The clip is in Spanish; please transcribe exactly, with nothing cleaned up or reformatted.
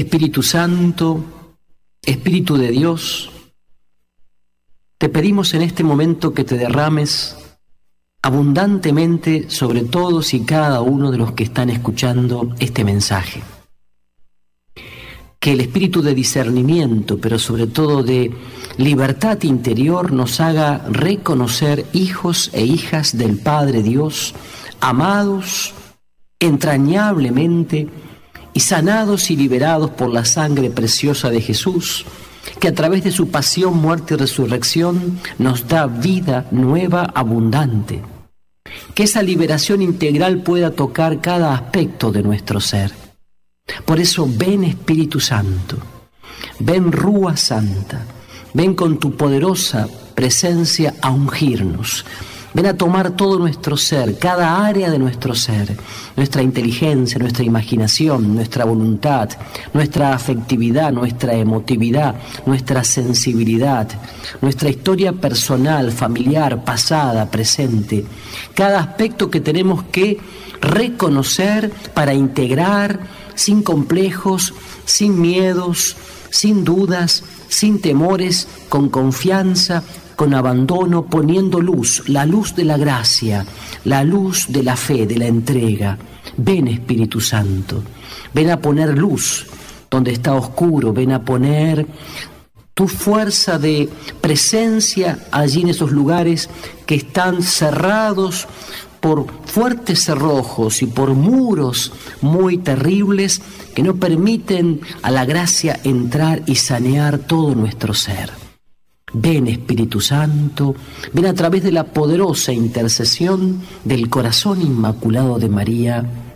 Espíritu Santo, Espíritu de Dios, te pedimos en este momento que te derrames abundantemente sobre todos y cada uno de los que están escuchando este mensaje. Que el espíritu de discernimiento, pero sobre todo de libertad interior, nos haga reconocer hijos e hijas del Padre Dios, amados entrañablemente y sanados y liberados por la sangre preciosa de Jesús, que a través de su pasión, muerte y resurrección nos da vida nueva, abundante. Que esa liberación integral pueda tocar cada aspecto de nuestro ser. Por eso ven Espíritu Santo, ven Rúa Santa, ven con tu poderosa presencia a ungirnos. Ven a tomar todo nuestro ser, cada área de nuestro ser, nuestra inteligencia, nuestra imaginación, nuestra voluntad, nuestra afectividad, nuestra emotividad, nuestra sensibilidad, nuestra historia personal, familiar, pasada, presente. Cada aspecto que tenemos que reconocer para integrar sin complejos, sin miedos, sin dudas, sin temores, con confianza, con abandono, poniendo luz, la luz de la gracia, la luz de la fe, de la entrega. Ven, Espíritu Santo, ven a poner luz donde está oscuro, ven a poner tu fuerza de presencia allí en esos lugares que están cerrados por fuertes cerrojos y por muros muy terribles que no permiten a la gracia entrar y sanear todo nuestro ser. Ven, Espíritu Santo, ven a través de la poderosa intercesión del corazón inmaculado de María.